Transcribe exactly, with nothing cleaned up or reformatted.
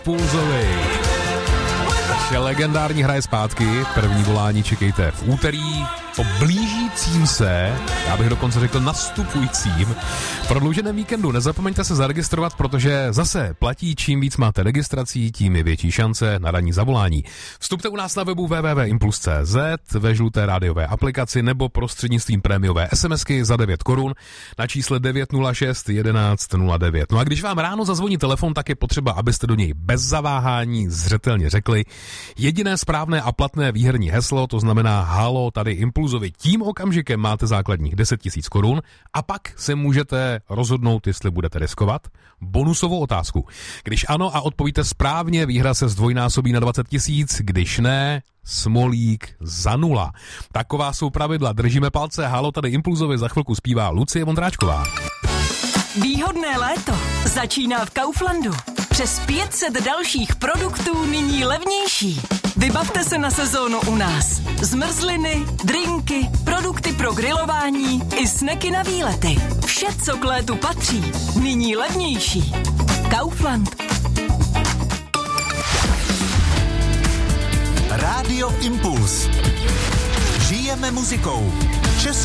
Pulzovi. Naše legendární hra je zpátky, první volání čekejte v úterý po blížícím se, já bych dokonce řekl nastupujícím, prodlouženém víkendu. Nezapomeňte se zaregistrovat, protože zase platí, čím víc máte registrací, tím je větší šance na ranní zavolání. Vstupte u nás na webu w w w tečka impuls tečka c z, ve žluté rádiové aplikaci nebo prostřednictvím prémiové SMSky za devět korun na čísle devět nula šest jedenáct nula devět. No a když vám ráno zazvoní telefon, tak je potřeba, abyste do něj bez zaváhání zřetelně řekli jediné správné a platné výherní heslo, to znamená halo, tady Impulzovi. Tím okamžikem máte základních deset tisíc korun a pak se můžete rozhodnout, jestli budete riskovat bonusovou otázku. Když ano a odpovíte správně, výhra se zdvojnásobí na dvacet tisíc, když ne, smolík za nula. Taková jsou pravidla, držíme palce, halo, tady Impulzovi, za chvilku zpívá Lucie Vondráčková. Výhodné léto začíná v Kauflandu. Přes pět set dalších produktů nyní levnější. Vybavte se na sezónu u nás. Zmrzliny, drinky, produkty pro grilování i sneky na výlety. Vše, co k létu patří, nyní levnější. Kaufland. Rádio Impuls. Žijeme muzikou. Česk-